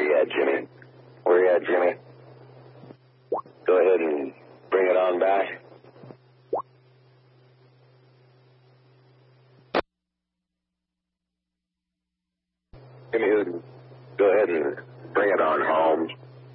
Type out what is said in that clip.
you at, Jimmy? Where you at, Jimmy? Go ahead and bring it on back. Jimmy Hooten, go ahead and bring it on home.